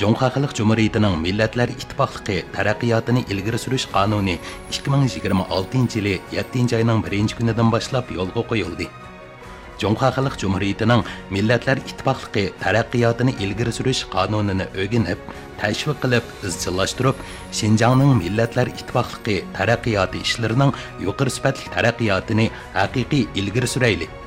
Жоңхо Хalq Cumhuriyetining Millatlar Ittifoqligi taraqqiyotini ilgari surish qonuni 2026 yili 7 oyning 1-kunidan boshlab yo'lga qo'yildi. Жоңхо Хalq Cumhuriyetining Millatlar Ittifoqligi taraqqiyotini ilgari surish qonunini o'rganib, tashviq qilib, izchillashtirib, Xinjiangning Millatlar Ittifoqligi taraqqiyoti ishlarining yuqori sifatli taraqqiyotini haqiqiy ilgari surayli.